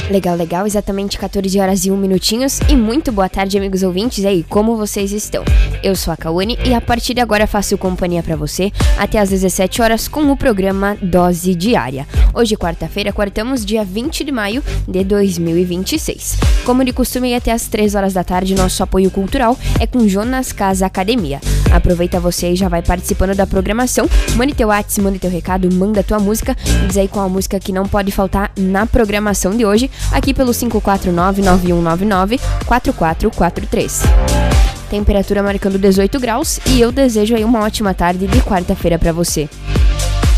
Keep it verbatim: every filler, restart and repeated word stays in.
Legal, legal, exatamente quatorze horas e um minutinhos. E muito boa tarde, amigos ouvintes. E aí, como vocês estão? Eu sou a Kawane e a partir de agora faço companhia pra você até às dezessete horas com o programa Dose Diária. Hoje, quarta-feira, quartamos dia vinte de maio de dois mil e vinte e seis. Como de costume, até às três horas da tarde, nosso apoio cultural é com Jonas Casa Academia. Aproveita você e já vai participando da programação. Mande teu WhatsApp, mande teu recado, manda tua música. Diz aí qual a música que não pode faltar na programação de hoje, aqui pelo cinco quatro nove, nove um nove nove, quatro quatro quatro três. Temperatura marcando dezoito graus e eu desejo aí uma ótima tarde de quarta-feira pra você.